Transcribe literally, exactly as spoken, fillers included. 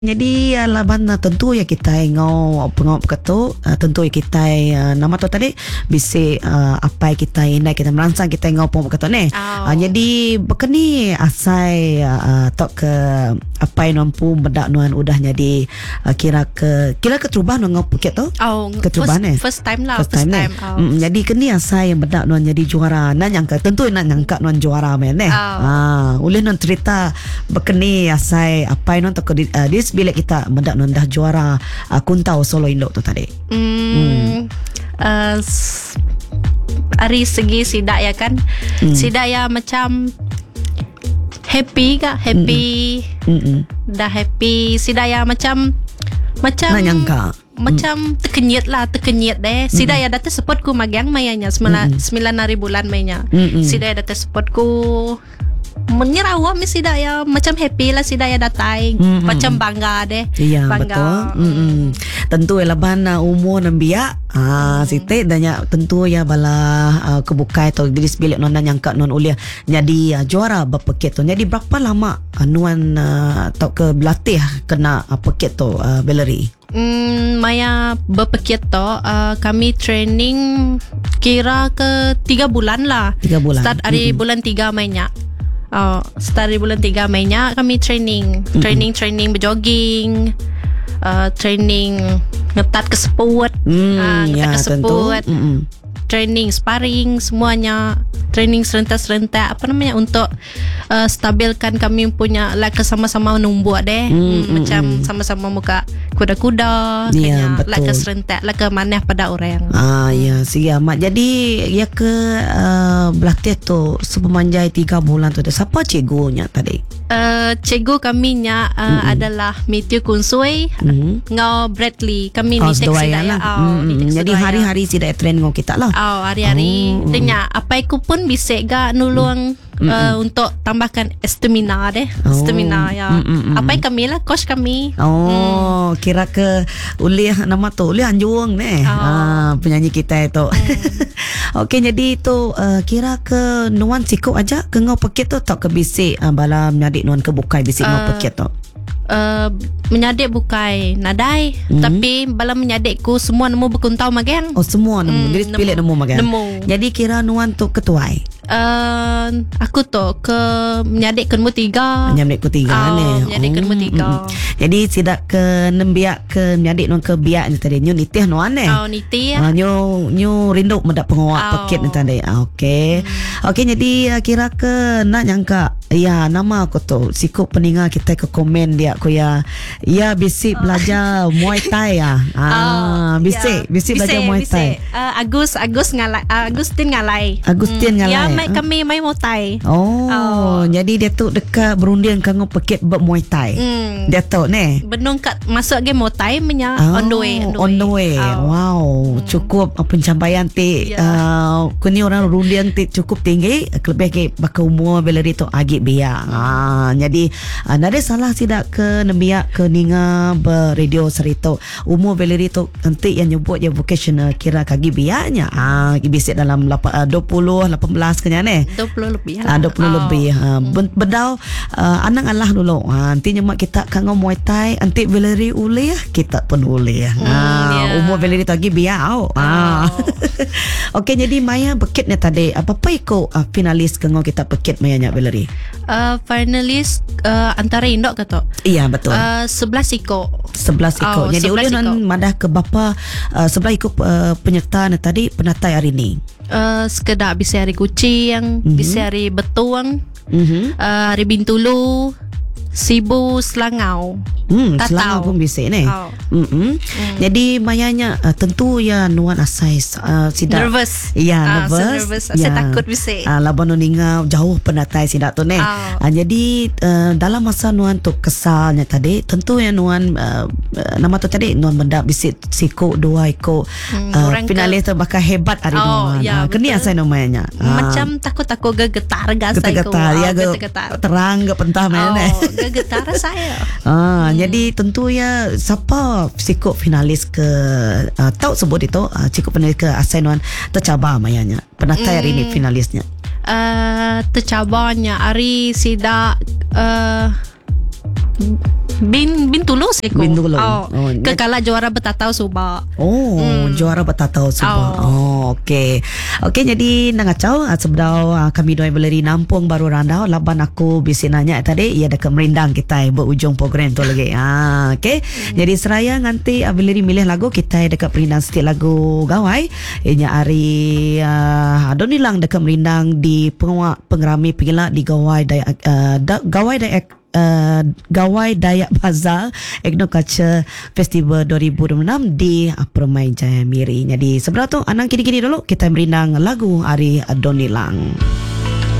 Jadi uh, laban uh, tentu ya kita ngau pengau ketu uh, tentu ya kita uh, nama tu tadi bisi uh, apa kita indai kita merangsang kita ngau pengau ketu ni. Oh. Uh, jadi bekeni asai uh, tok ke apa yang mampu bedak nuan udah jadi uh, kira ke kira ke terubah nuan ngau peket tu. Oh, keterubah ni. First time lah. First time, first time. time. Oh. Mm, jadi keni asai yang bedak nuan jadi juara. Nak nyangka tentu nak nyangka nuan juara men eh. Oh. Ah, ulih nuan cerita bekeni asai apa yang nuan tok ke uh, dis bila kita mendak nuan dah juara uh, Kuntau Solo Indok tu tadi. Hmm. hmm. Uh, s- dari segi sidak ya kan. Hmm. Sidak ya macam happy kah? Happy. Mm-mm. Dah happy. Sidak ya macam macam nak nyangka. Macam mm. terkenyit lah, terkenyit deh. Sidak ya datang support ku magyang mayanya sembilan sembilan hari bulan mainnya. Sidak ya datang support ku menyerawa mesti dah ya macam happy lah si daya datang mm-hmm. macam bangga deh. Iya bangga. Betul. Mm-hmm. Tentu ya laban uh, umur nambia ah mm. site danya tentu ya bala uh, kebukai atau diri sebilik non nyangka non ulia jadi uh, juara berpeket tu. Jadi berapa lama uh, nuan uh, atau ke berlatih kena uh, peket tu uh, Valerie? Hmm, Maya berpeket tu uh, kami training kira ke tiga bulan lah. Tiga bulan. Start hari mm-hmm. bulan tiga mainnya. Oh, start dari bulan tiga mainnya kami training, mm-hmm. training, training berjogging, uh, training ngetat ke sport, mm, uh, ngetat ya, ke sport, mm-hmm. training sparring semuanya, training serentak-serentak apa namanya untuk uh, stabilkan kami punya like sama-sama numbuh deh, mm, mm, macam mm. sama-sama muka kuda-kuda, ya, kanya like serentak, like maneh pada orang. Ah ya, siap. Jadi ya ke uh, berlatih tu sepemanjai tiga bulan tu. Siapa cikgunya tadi? Uh, cikgu kami nya uh, mm-hmm. adalah Matthew Kunsui, mm-hmm. ngau Bradley. Kami oh, ni tek sidaya. Lah. Oh, mm-hmm. Jadi hari-hari sidaya train ngau kita lah. Oh, hari-hari. Oh. Tanya apa aku pun bisa ga nulung mm-hmm. uh, untuk tambahkan stamina deh. Oh. Stamina ya. Mm-hmm. Apa kami lah coach kami. Oh, mm. kira ke ulih nama tu ulih Anjuang ni. Oh. Ah, penyanyi kita itu. Mm. Okey, jadi tu uh, kira ke nuan sikut aja ke ngau peket tu tak ke bisik uh, bala menyadik nuan ke bukai bisik uh, ngau peket tu. Uh, menyadik bukai nadai mm-hmm. tapi bala menyadikku semua nemu berkuntau magang. Oh, semua nemu. Mm, jadi pilih nemu magang. Nemu. Jadi kira nuan tu ketuai. Uh, aku tu ke menyadik ke nombor tiga. Menyadik ke tiga oh, ni. Menyadik oh, ke nombor tiga. Mm, mm. Jadi sidak ke nembiak ke menyadik nuan ke biak ni tadi. Nyu nitih nuan ni. Oh, nitih. Uh, nyu nyu rindu mendak pengawak oh. peket ni tadi. Uh, Okey. Hmm. Okey, jadi uh, kira ke nak nyangka ya nama aku tu sikut peninggal kita ke komen dia aku ya ya bisik oh. belajar Muay Thai ya. Ah, oh, bisik yeah. bisik belajar Muay Thai. Uh, Agus Agus ngalai uh, Agustin ngalai. Agustin hmm. ngalai. Ya, mai kami mai Muay Thai. Oh, oh, jadi dia tu dekat berundian kanggo peket ber Muay Thai. Hmm. Dia tu ni. Benung kat masuk game Muay Thai menya oh, on the way. On the way. On the way. Oh. Wow, hmm. cukup uh, pencapaian ti yeah. uh, kuni orang rundian ti cukup tinggi lebih ke bakal umur Valerie tu agi biak. Ah, jadi uh, nada salah tidak ke nembia ke ninga beradio serito umur Valerie tu nanti yang nyebut ya vocational kira kagi biaknya. Ah, bisik dalam uh, dua puluh lapan belas kenya ni. dua puluh lebih. Ah, dua puluh oh. lebih. Ha, hmm. Bedau uh, anang Allah dulu. Ha, nanti nyemak kita kanggo Muay Thai, nanti Valerie ulih kita pun ulih. Ha, hmm, yeah. umur Valerie tu lagi biak. Oh. Ah. Okey, jadi Maya peketnya tadi apa-apa ikut uh, finalis kanggo kita peket Maya nya Valerie. Uh, finalis uh, antara Indok kata. Iya, betul. Uh, sebelas ikut. sebelas ikut. Oh, jadi ulih nan madah ke bapa uh, sebelah ikut uh, penyerta tadi penatai hari ni. Uh, sekedar bisa hari kucing, mm-hmm. bisa hari betuang, mm-hmm. uh, hari Bintulu, Sibu, Selangau. Hmm, Selangau pun bisa ni. Oh. Mm-hmm. Mm. Jadi mayanya uh, tentu ya nuan asai uh, sidak nervous. Ya, ah, nervous. So nervous. Ya. Saya takut bisa. Ah, laban ninga jauh penatai sidak tu ni. Oh. Ah, jadi uh, dalam masa nuan tu kesalnya tadi, tentu ya nuan uh, nama tu tadi nuan mendak bisik siku dua ikut hmm, uh, finalis tu bakal hebat hari oh, nuan. Ya, ah, keni asai namanya. Macam takut-takut gegetar gas saya. Gegetar ya, gegetar. Terang ke pentah mana ni. Oh, gegetar saya. Ah, hmm. Jadi tentu ya siapa sikut finalis ke uh, tahu sebut itu uh, sikut finalis ke asainuan tercabar mayanya. Penatai hari hmm. ni finalisnya. Uh, tercabarnya hari sidak uh, Bin Bin Tulus iko. Bin Tulus. Oh, Oh, kekala juara betatau Subak. Oh, hmm. juara betatau Subak. Oh, oh okey. Okey, jadi nangacau sebelum uh, kami doi beleri nampung baru randau laban aku bisi nanya tadi ia dekat merindang kita berujung program tu lagi. Ah, okey. Hmm. Jadi seraya nganti uh, beleri milih lagu kita dekat merindang setiap lagu gawai. Inya hari uh, adonilang dekat merindang di penguak pengerami pengilak di gawai Dayak uh, da, gawai Dayak Uh, Gawai Dayak Bazaar Ethno Culture Festival dua ribu dua puluh enam di uh, Permai Jaya Miri. Jadi sebelah tu anang kini-kini dulu kita merindang lagu Ari Adonilang.